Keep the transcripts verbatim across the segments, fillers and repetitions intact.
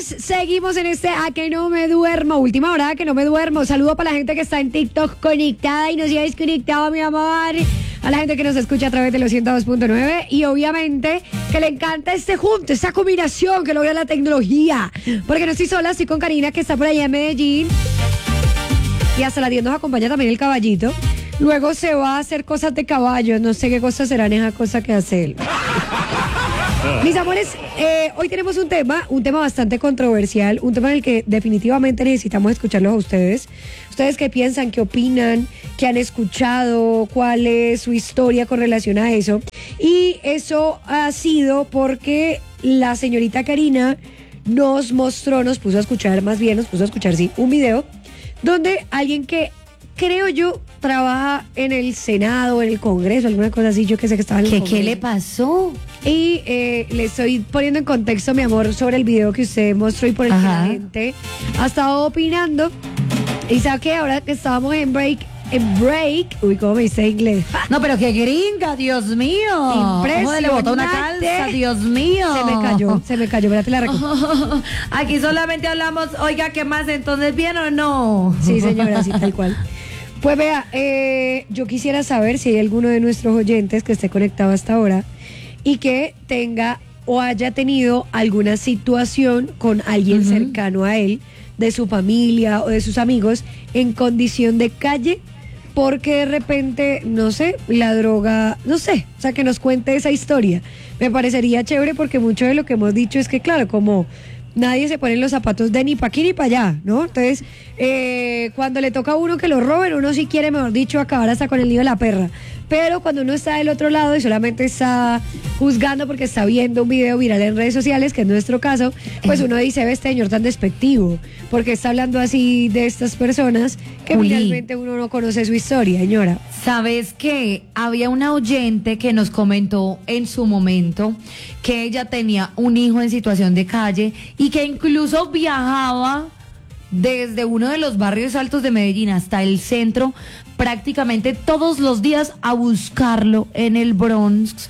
seguimos en este A que no me duermo, última hora A que no me duermo. Saludo para la gente que está en TikTok conectada y no se ha desconectado, mi amor. A la gente que nos escucha a través de los ciento dos punto nueve y obviamente que le encanta este junto, esta combinación que logra la tecnología. Porque no estoy sola, estoy con Karina que está por allá en Medellín. Y hasta la diez nos acompaña también el caballito. Luego se va a hacer cosas de caballo, no sé qué cosas serán esas cosas que hace él. Mis amores, eh, hoy tenemos un tema, un tema bastante controversial, un tema en el que definitivamente necesitamos escucharlos a ustedes. Ustedes qué piensan, qué opinan, qué han escuchado, cuál es su historia con relación a eso. Y eso ha sido porque la señorita Karina nos mostró, nos puso a escuchar, más bien nos puso a escuchar, sí, un video donde alguien que creo yo trabaja en el Senado, en el Congreso, alguna cosa así, yo que sé que estaba en el ¿Qué, Congreso. ¿Qué le pasó? Y eh, le estoy poniendo en contexto, mi amor, sobre el video que usted mostró y por el que Ajá. la gente ha estado opinando. Y sabe que ahora que estábamos en break, en break, uy, ¿cómo me dice inglés? No, pero qué gringa, Dios mío. Impresionante. Le botó una calza, Dios mío. Se me cayó, se me cayó, espérate la recuerdo. Aquí solamente hablamos, oiga, ¿qué más? Entonces, ¿bien o no? Sí, señora, así tal cual. Pues vea, eh, yo quisiera saber si hay alguno de nuestros oyentes que esté conectado hasta ahora y que tenga o haya tenido alguna situación con alguien Uh-huh. cercano a él, de su familia o de sus amigos, en condición de calle, porque de repente, no sé, la droga, no sé, o sea, que nos cuente esa historia. Me parecería chévere porque mucho de lo que hemos dicho es que, claro, como nadie se pone en los zapatos de ni para aquí ni para allá, ¿no? Entonces, eh, cuando le toca a uno que lo roben, uno sí quiere, mejor dicho, acabar hasta con el nido de la perra. Pero cuando uno está del otro lado y solamente está juzgando porque está viendo un video viral en redes sociales, que es nuestro caso, pues uno dice, ve este señor tan despectivo, porque está hablando así de estas personas que Juli, finalmente uno no conoce su historia, señora. ¿Sabes qué? Había una oyente que nos comentó en su momento que ella tenía un hijo en situación de calle y que incluso viajaba desde uno de los barrios altos de Medellín hasta el centro prácticamente todos los días a buscarlo en el Bronx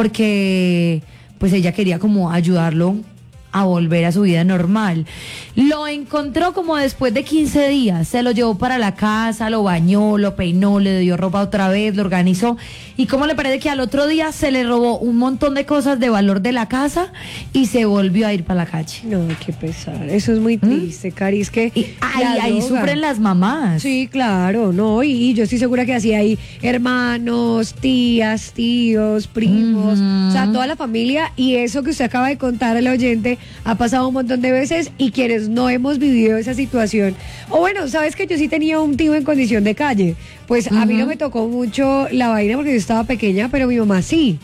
porque pues ella quería como ayudarlo a volver a su vida normal. Lo encontró como después de quince días, se lo llevó para la casa, lo bañó, lo peinó, le dio ropa otra vez, lo organizó. ¿Y cómo le parece que al otro día se le robó un montón de cosas de valor de la casa y se volvió a ir para la calle? No, qué pesar. Eso es muy triste, Cari. Es que Y ahí, la ahí droga. sufren las mamás. Sí, claro, no, y yo estoy segura que así hay hermanos, tías, tíos, primos, Ujú. o sea, toda la familia, y eso que usted acaba de contar al oyente ha pasado un montón de veces, y quienes no hemos vivido esa situación, o bueno, sabes que yo sí tenía un tío en condición de calle, pues a mí no Ujú. me tocó mucho la vaina porque yo estaba pequeña, pero mi mamá sí,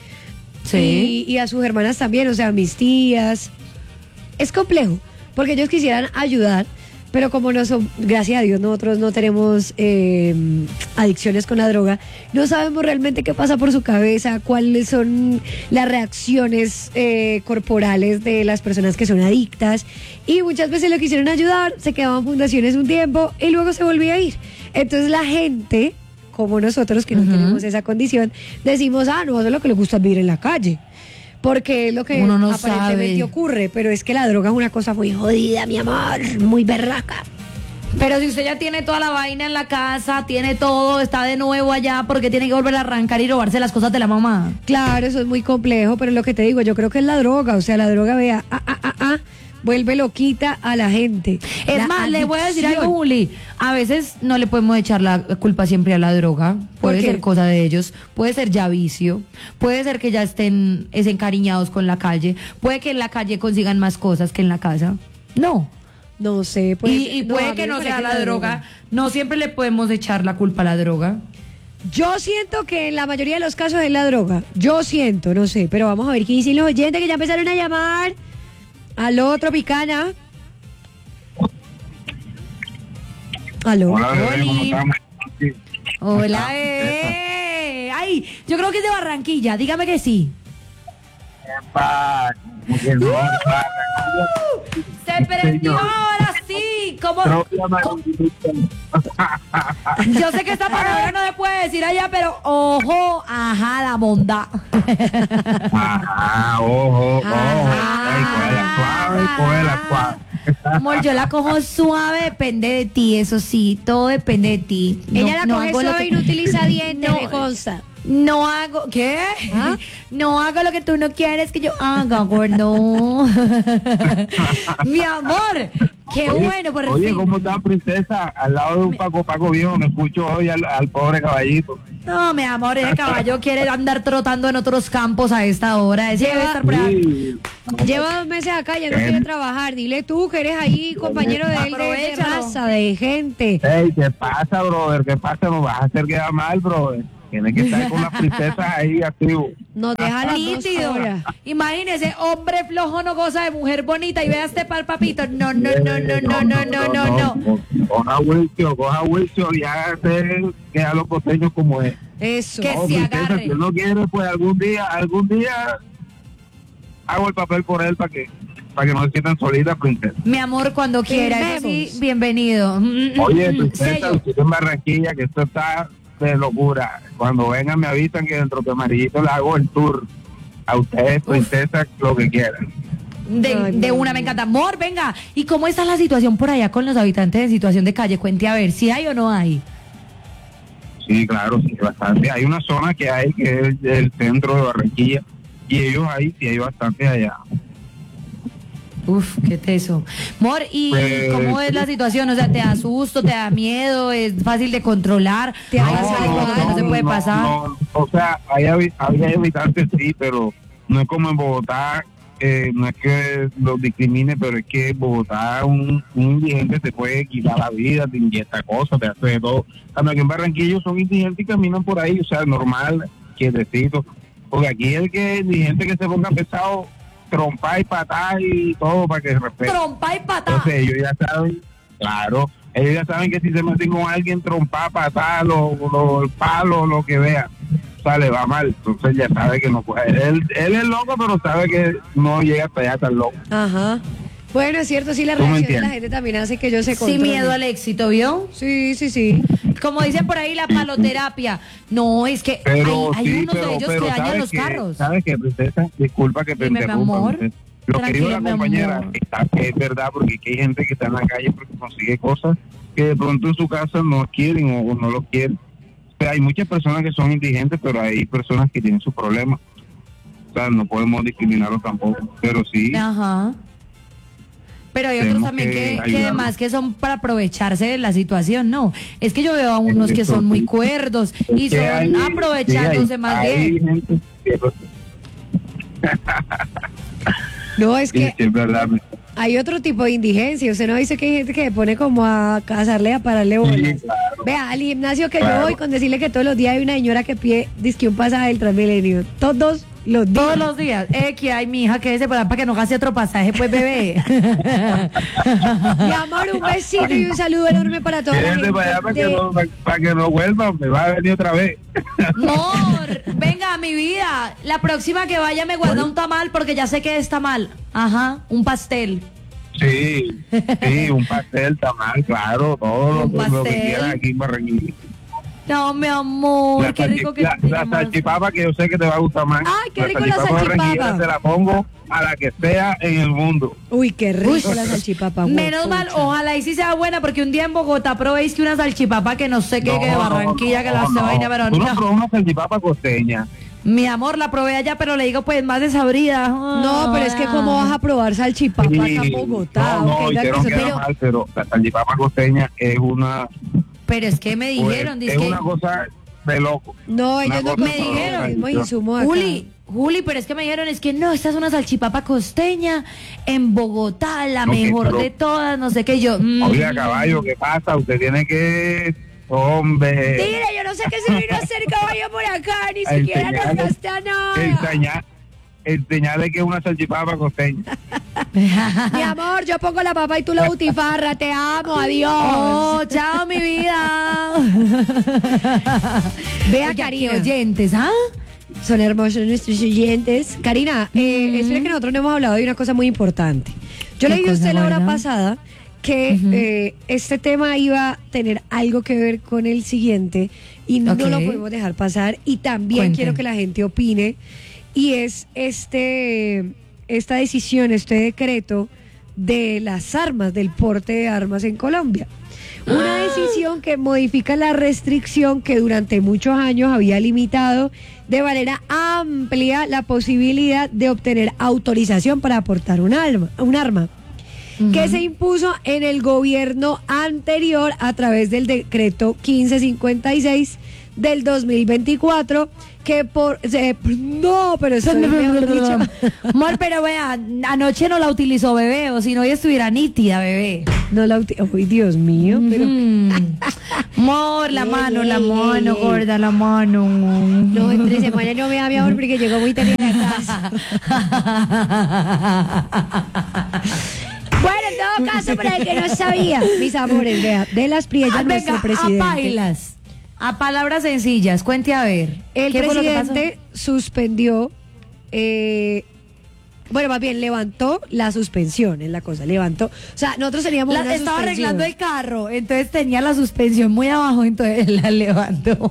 Sí. y, y a sus hermanas también, o sea, mis tías. Es complejo, porque ellos quisieran ayudar, pero como no son, gracias a Dios, nosotros no tenemos eh, adicciones con la droga, no sabemos realmente qué pasa por su cabeza, cuáles son las reacciones eh, corporales de las personas que son adictas, y muchas veces lo quisieron ayudar, se quedaban fundaciones un tiempo y luego se volvía a ir. Entonces la gente, como nosotros que no Ujú. tenemos esa condición, decimos, ah, no, eso es lo que le gusta vivir en la calle. Porque es lo que Uno no aparentemente sabe. ocurre, pero es que la droga es una cosa muy jodida, mi amor, muy berraca. Pero si usted ya tiene toda la vaina en la casa, tiene todo, está de nuevo allá, ¿por qué tiene que volver a arrancar y robarse las cosas de la mamá? Claro, eso es muy complejo, pero lo que te digo, yo creo que es la droga, o sea, la droga, vea, ah, ah, ah, ah, vuelve loquita a la gente. Es La más, le voy a decir adicción. algo, Juli. A veces no le podemos echar la culpa siempre a la droga. ¿Por Puede qué? ser cosa de ellos. Puede ser ya vicio. Puede ser que ya estén es, encariñados con la calle. Puede que en la calle consigan más cosas que en la casa. No. No sé, pues. y y no, a puede mí que me no parece sea la droga. No siempre le podemos echar la culpa a la droga. Yo siento que en la mayoría de los casos es la droga. Yo siento, no sé, pero vamos a ver qué dicen los oyentes que ya empezaron a llamar. Aló, Tropicana. Aló. Hola, bebé, ¿cómo Oli. estamos? Sí. Hola, eh. Ay, yo creo que es de Barranquilla. Dígame que sí. Epa, como que no, para- Se prendió señor. ahora sí. ¿Cómo? Propia ¿Cómo? Maravilla. Yo sé que esta palabra no se puede decir allá, pero ojo, ajá, la bondad. Ajá, ojo, ojo. Ajá. Ay, cógela suave, cógela suave. Amor, yo la cojo suave, depende de ti, eso sí, todo depende de ti. No- Ella la no coge hago lo suave que- y no utiliza dientes, No. me consta. No hago, ¿qué? ¿Ah? No hago lo que tú no quieres que yo haga, gordo. Mi amor, qué Oye, bueno, por Oye, fin. ¿cómo está princesa? Al lado de un Paco Paco viejo, me escucho hoy al, al pobre caballito. No, mi amor, ese caballo quiere andar trotando en otros campos a esta hora. Ese debe estar por ahí. Sí. Lleva dos meses acá, ya no Bien. quiere trabajar. Dile tú que eres ahí compañero de él, de, de Aprovechalo. raza, de gente. Ey, ¿qué pasa, brother? ¿Qué pasa? No vas a hacer quedar mal, brother. Tienes que estar con las princesas ahí activo. Nos deja las dos Nítido. solas. Imagínese, hombre flojo no goza de mujer bonita y vea este pal papito. No, no, no, no, no, no, no, no, no. Coja Wilson, coja Wilson y hágase que a los costeños como es. Eso. Que No, se princesa, agarre. si él no quiere, pues algún día, algún día hago el papel por él para que para que no se sientan solitas, princesa. Mi amor, cuando quiera, eso sí, Firmemos. bienvenido. Oye, princesa, Sello. usted en Barranquilla, que esto está de locura. Cuando vengan me avisan que dentro de Amarillito le hago el tour. A ustedes, princesa, lo que quieran. De, Ay, de no. una, me encanta. Amor, venga. ¿Y cómo está la situación por allá con los habitantes en situación de calle? Cuente a ver, si hay o no hay. Sí, claro, sí, bastante. Hay una zona que hay que es el centro de Barranquilla y ellos ahí sí hay bastante allá. Uf, qué teso. Amor, ¿y Pues, cómo es la situación? O sea, ¿te da susto, te da miedo, es fácil de controlar? Te ¿Hay hagas algo algo que no se puede no, pasar? no. O sea, hay, habi- hay habitantes sí, pero no es como en Bogotá, eh, no es que los discrimine, pero es que en Bogotá un, un indigente te puede quitar la vida, te inyecta cosas, te hace de todo. Cuando aquí en Barranquilla son indigentes y caminan por ahí, o sea, normal, quietecito. Porque aquí el que es indigente que se ponga pesado, trompa y patada y todo para que respete. Trompa y patada. Entonces ellos ya saben, claro, ellos ya saben que si se meten con alguien, trompa, patada, lo, lo, el palo, lo que vea, o sea, le va mal. Entonces ya sabe que no puede. Él, él es loco, pero sabe que no llega hasta allá tan loco. Ajá. Bueno, es cierto, sí, la ¿Tú me reacción de la entiendes? gente también hace que yo se Sin miedo al éxito, ¿vio? Sí, sí, sí. Como dicen por ahí, la paloterapia. No, es que hay, Pero hay sí, unos pero, de ellos pero que dañan ¿sabes los qué? carros. ¿Sabes qué, princesa? Disculpa que te Dime, mi interrumpa. amor. princesa. Lo que dijo Tranquila, la mi compañera amor. está, es verdad, porque aquí hay gente que está en la calle porque consigue cosas que de pronto en su casa no quieren o, o no lo quieren. O sea, hay muchas personas que son indigentes, pero hay personas que tienen sus problemas. O sea, no podemos discriminarlos tampoco, pero sí. Ajá. Pero hay otros Tenemos también que que, que ayudarlos. además que son para aprovecharse de la situación, no. Es que yo veo a unos que Eso son muy sí. cuerdos y Es que son hay- aprovechándose sí, hay- más hay bien. gente que, pues, No, es sí, que sí, es verdad. hay otro tipo de indigencia. Usted no dice que hay gente que se pone como a cazarle, a pararle bolas. Sí, claro. Vea, al gimnasio que yo Claro. voy con decirle que todos los días hay una señora que pide disque un pasaje del Transmilenio. Todos los días. Todos los días. Eh, que hay mi hija que es para que no gaste otro pasaje, pues bebé. Mi amor, un besito y un saludo enorme para toda la Quédate gente. para allá para que, de- no, para, para que no vuelva, me va a venir otra vez. Amor, venga, mi vida. La próxima que vaya me guarda un tamal porque ya sé que es tamal. Ajá, un pastel. Sí, sí, un pastel, tamal, claro, todo lo, Un lo que pastel. quieras aquí en Barranquilla. No, mi amor, La, qué salchi- rico que la, la tenemos. salchipapa que yo sé que te va a gustar más. Ay, qué rico la de Barranquilla salchipapa. te la pongo a la que sea en el mundo. Uy, qué rico Uy, la salchipapa. Menos huepucha. mal, ojalá y sí sea buena, porque un día en Bogotá probéis que una salchipapa que no sé qué, que de Barranquilla, que la hace vaina, pero Tú no no. probas una salchipapa costeña. Mi amor, la probé allá, pero le digo pues más desabrida. No, pero es que cómo vas a probar salchipapa acá en Bogotá. no, no, Ok, ya hicieron que eso- quedar pero, mal, pero la salchipapa costeña es una, Pero es que me pues, dijeron, es dizque, una cosa de loco. no, ellos Una no cosa me dijeron, el mismo insumo acá. Juli, Juli, pero es que me dijeron, es que no, esta es una salchipapa costeña en Bogotá, la Ok, mejor pero- de todas, no sé qué yo. mm. Oiga, caballo, ¿qué pasa? Usted tiene que, hombre, Mira, yo no sé qué se vino a hacer caballo por acá, ni A siquiera nos enseñarle- gasta nada. enseñar, enseñarle que es una salchipapa costeña. Mi amor, yo pongo la papa y tú la butifarra, te amo, adiós. Oh, chao, mi vida. Vea, Oiga, Karina. qué oyentes, ¿ah? Son hermosos nuestros oyentes. Karina, eh, espera que nosotros no hemos hablado de una cosa muy importante. Yo ¿Qué le dije a cosa, usted la hora guarda? pasada que Ujú. eh, este tema iba a tener algo que ver con el siguiente y no Ok. lo podemos dejar pasar. Y también Cuente. quiero que la gente opine. Y es este esta decisión, este decreto de las armas, del porte de armas en Colombia. Una decisión que modifica la restricción que durante muchos años había limitado de manera amplia la posibilidad de obtener autorización para aportar un arma, un arma uh-huh. que se impuso en el gobierno anterior a través del decreto quince cincuenta y seis del dos mil veinticuatro, que por... Eh, no, pero eso es mejor dicho. Amor, pero vea, anoche no la utilizó, bebé, o si no, ella estuviera nítida, bebé. No la utilizó. Uy, Dios mío, pero... Mm. Amor, la mano, la mano, gorda, la mano. No, entre semana no me da mi amor porque llegó muy tarde a la casa. Bueno, en todo caso, para el que no sabía, mis amores, vea, de las Priellas, Ah, nuestro venga, presidente. a bailas. A palabras sencillas, cuente a ver. El ¿Qué fue lo que pasó? presidente suspendió, eh, bueno, más bien levantó la suspensión, es la cosa, levantó. O sea, nosotros teníamos La- una estaba suspensión. arreglando el carro, entonces tenía la suspensión muy abajo, entonces la levantó.